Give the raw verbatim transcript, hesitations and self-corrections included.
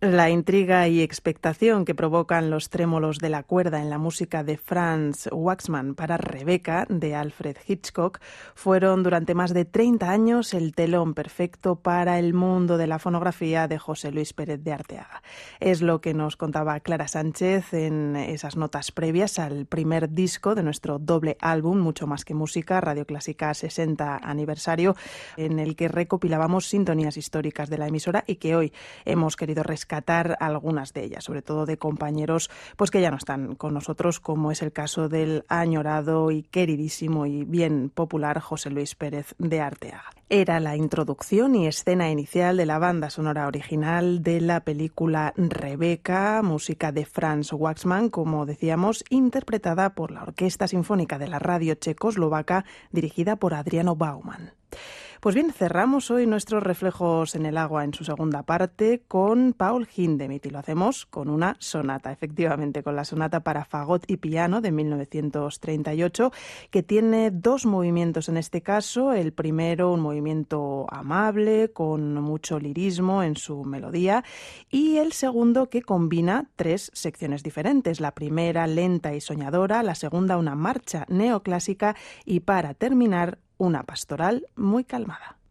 La intriga y expectación que provocan los trémolos de la cuerda en la música de Franz Waxman para Rebecca, de Alfred Hitchcock, fueron durante más de treinta años el telón perfecto para el mundo de la fonografía de José Luis Pérez de Arteaga. Es lo que nos contaba Clara Sánchez en esas notas previas al primer disco de nuestro doble álbum, Mucho más que música, Radio Clásica sesenta aniversario, en el que recopilábamos sintonías históricas de la emisora y que hoy hemos querido rescatar algunas de ellas, sobre todo de compañeros pues que ya no están con nosotros, como es el caso del añorado y queridísimo y bien popular José Luis Pérez de Arteaga. Era la introducción y escena inicial de la banda sonora original de la película Rebecca, música de Franz Waxman, como decíamos, interpretada por la Orquesta Sinfónica de la Radio Checoslovaca, dirigida por Adriano Bauman. Pues bien, cerramos hoy nuestros reflejos en el agua en su segunda parte con Paul Hindemith y lo hacemos con una sonata, efectivamente, con la sonata para fagot y piano de mil novecientos treinta y ocho, que tiene dos movimientos en este caso. El primero, un movimiento amable, con mucho lirismo en su melodía, y el segundo que combina tres secciones diferentes. La primera, lenta y soñadora, la segunda, una marcha neoclásica y para terminar, una pastoral muy calmada.